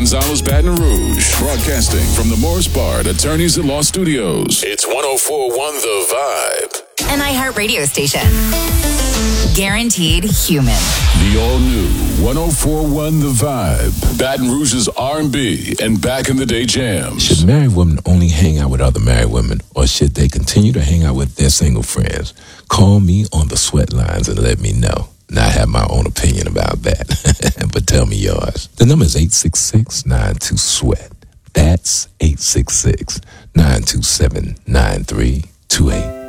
Gonzalez, Baton Rouge. Broadcasting from the Morris Bard Attorneys at Law Studios. It's 104.1 The Vibe. An iHeartRadio station. Guaranteed human. The all-new 104.1 The Vibe. Baton Rouge's R&B and back in the day jams. Should married women only hang out with other married women, or should they continue to hang out with their single friends? Call me on the sweat lines and let me know. Now, I have my own opinion about that, but tell me yours. The number is 866-92-SWEAT. That's 866-927-9328.